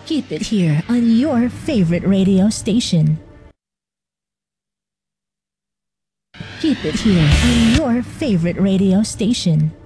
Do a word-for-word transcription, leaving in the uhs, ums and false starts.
Keep it here on your favorite radio station. Keep it here on your favorite radio station.